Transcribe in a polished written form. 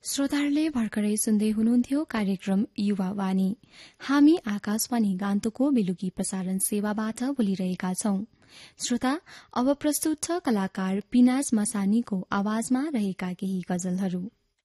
श्रोताहरूले भर्खरै सुन्दै हुनुहुन्थ्यो कार्यक्रम युवा वाणी। हामी आकाशवाणी गान्तोकको बेलुकी प्रसारण सेवाबाट बोलिरहेका छौं। श्रोता, अब प्रस्तुत छ कलाकार पिनाज मसानीको आवाजमा रहेका केही गजलहरू।